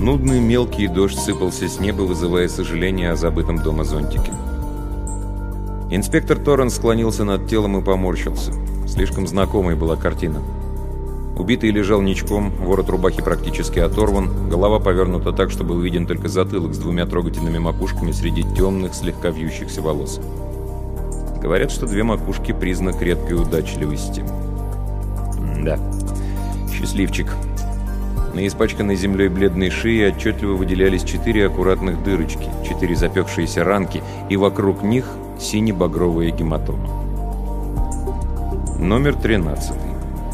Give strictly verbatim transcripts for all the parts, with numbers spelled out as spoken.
Нудный мелкий дождь сыпался с неба, вызывая сожаление о забытом дома зонтике. Инспектор Торренс склонился над телом и поморщился. Слишком знакомой была картина. Убитый лежал ничком, ворот рубахи практически оторван, голова повернута так, чтобы увиден только затылок с двумя трогательными макушками среди темных, слегка вьющихся волос. Говорят, что две макушки — признак редкой удачливости. Да, счастливчик. На испачканной землей бледной шее отчетливо выделялись четыре аккуратных дырочки, четыре запекшиеся ранки, и вокруг них сине-багровая гематома. Номер тринадцатый.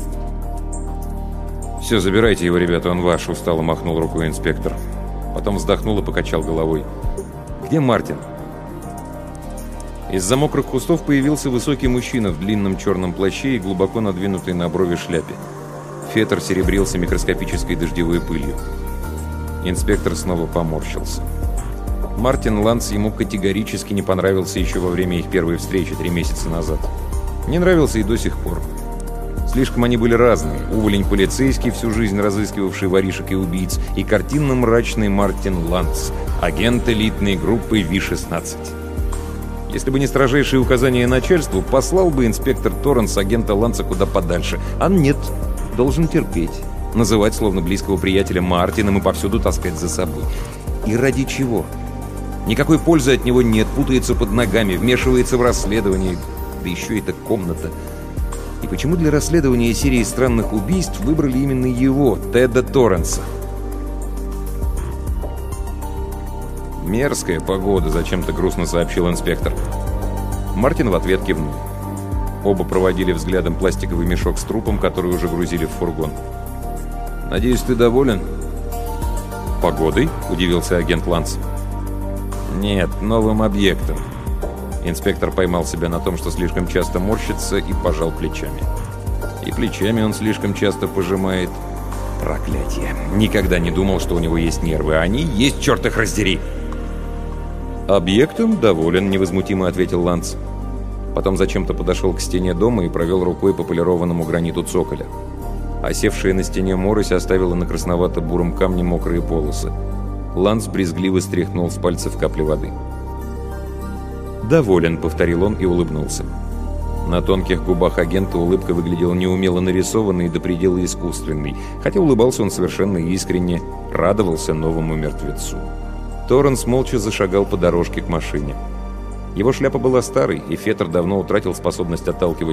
«Все, забирайте его, ребята, он ваш», — устало махнул рукой инспектор. Потом вздохнул и покачал головой. «Где Мартин?» Из-за мокрых кустов появился высокий мужчина в длинном черном плаще и глубоко надвинутой на брови шляпе. Фетр серебрился микроскопической дождевой пылью. Инспектор снова поморщился. Мартин Ланс ему категорически не понравился еще во время их первой встречи три месяца назад. Не нравился и до сих пор. Слишком они были разные. Уволень полицейский, всю жизнь разыскивавший воришек и убийц, и картинно-мрачный Мартин Ланс, агент элитной группы Ви шестнадцать. Если бы не строжайшие указания начальству, послал бы инспектор Торренс агента Ланса куда подальше. А нет, должен терпеть. Называть словно близкого приятеля Мартином и повсюду таскать за собой. И ради чего? Никакой пользы от него нет, путается под ногами, вмешивается в расследование. Да еще эта комната. И почему для расследования серии странных убийств выбрали именно его, Теда Торренса? «Мерзкая погода», — зачем-то грустно сообщил инспектор. Мартин в ответ кивнул. Оба проводили взглядом пластиковый мешок с трупом, который уже грузили в фургон. «Надеюсь, ты доволен?» «Погодой?» — удивился агент Ланс. «Нет, новым объектом». Инспектор поймал себя на том, что слишком часто морщится, и пожал плечами. И плечами он слишком часто пожимает. Проклятие. Никогда не думал, что у него есть нервы. А они есть, черт их раздери! «Объектом доволен», — невозмутимо ответил Ланс. Потом зачем-то подошел к стене дома и провел рукой по полированному граниту цоколя. Осевшая на стене морось оставила на красновато-буром камне мокрые полосы. Ланс брезгливо стряхнул с пальцев капли воды. «Доволен», — повторил он и улыбнулся. На тонких губах агента улыбка выглядела неумело нарисованной и до предела искусственной, хотя улыбался он совершенно искренне, радовался новому мертвецу. Торренс молча зашагал по дорожке к машине. Его шляпа была старой, и Фетр давно утратил способность отталкивать